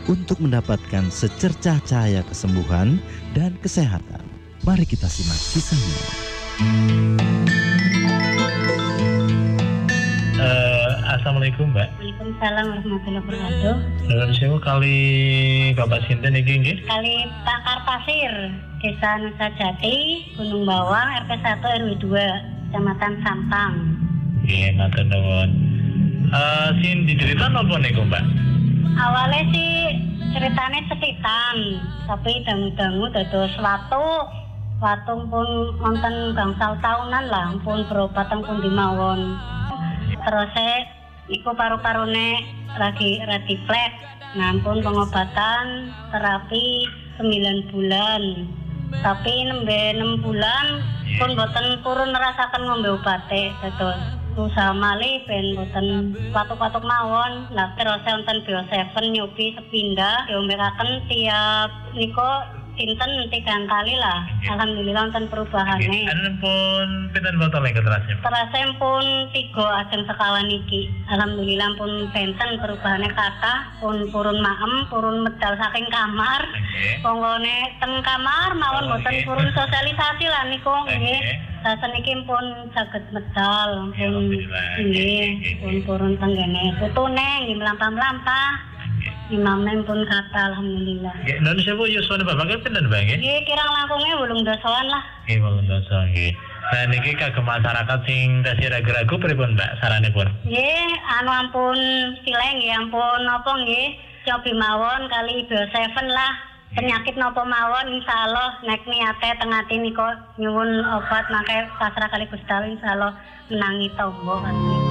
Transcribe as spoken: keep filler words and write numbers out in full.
untuk mendapatkan secercah cahaya kesembuhan dan kesehatan. Mari kita simak kisahnya. Uh, Assalamualaikum Mbak. Waalaikumsalam warahmatullahi wabarakatuh. Nuwun sewu kali Bapak sinten iki nggih? Kali Pak Karpasir, Desa Nusa Jati, Gunung Bawang, R T satu R W dua, Kecamatan Sampang. Nggih, matur nuwun. Eh, sing diceritain apa niku, Mbak? Awalnya sih ceritanya setitan, tapi dangu-dangu dados watu. Watu pun wonten gangsal tahunan lah, pun berobatan pun dimawon. Terus iku paru-parune lagi radiplek, nampun pengobatan terapi sembilan bulan. Tapi nembe enam bulan pun boten purun merasakan ngombe obate, terus usaha malih ben boten patuk-patuk mawon. Lah terus wonten Bio tujuh nyobi sepindah diombekaken tiap niko sinten tiga kali lah. Alhamdulillah wonten perubahane. Anu pun pinten botol iki terasnya? Terasnya pun tiga ajeng sekawan iki. Alhamdulillah pun benten perubahane kathah, pun purun maem, purun medal saking kamar. Ponggone ten kamar mawon boten purun sosialisasi lah niku nggih. Sasen iki pun saged medal, pun nggih, pun purun tenggene putune nggih mlampah-mlampah. Imamnya pun kata alhamdulillah. Nggih, nun sewu yuswane Bapak pinten Mbak nggih? Nggih, kirang langkungnya wolung dasaan lah. Nggih, wolung dasa nggih. Nah niki kagem masyarakat sing tasih ragu-ragu pripun Mbak saranipun? Nggih, anu ampun sileng nggih, ampun napa nggih, cobi mawon kali Bio tujuh lah. Penyakit napa mawon insyaallah nek niate teng ati nika nyuwun obat mangke pasrah kali Gusti Allah insyaallah menangi tangga.